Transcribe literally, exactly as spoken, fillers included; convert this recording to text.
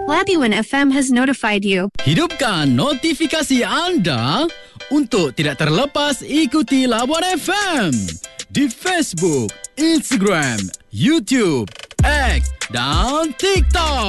Labuan F M has notified you. Hidupkan notifikasi anda untuk tidak terlepas ikuti Labuan F M di Facebook, Instagram, YouTube, X dan TikTok.